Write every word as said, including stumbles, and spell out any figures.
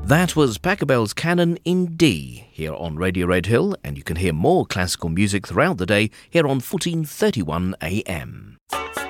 That was Pachelbel's Canon in D here on Radio Red Hill, and you can hear more classical music throughout the day here on fourteen thirty-one A M.